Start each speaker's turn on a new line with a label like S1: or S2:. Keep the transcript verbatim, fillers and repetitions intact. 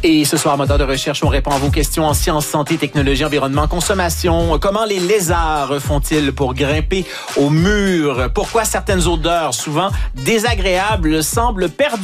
S1: Et ce soir, moteur de recherche, on répond à vos questions en sciences, santé, technologie, environnement, consommation. Comment les lézards font-ils pour grimper au mur? Pourquoi certaines odeurs, souvent désagréables, semblent perdurer